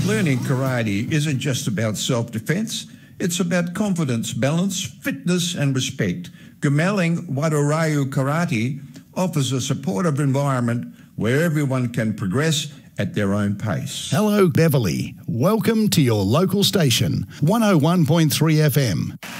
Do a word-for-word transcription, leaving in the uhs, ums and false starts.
Learning karate isn't just about self-defense, it's about confidence, balance, fitness and respect. Gumaling Wadarayu Karate offers a supportive environment where everyone can progress at their own pace. Hello, Beverly. Welcome to your local station, one oh one point three F M.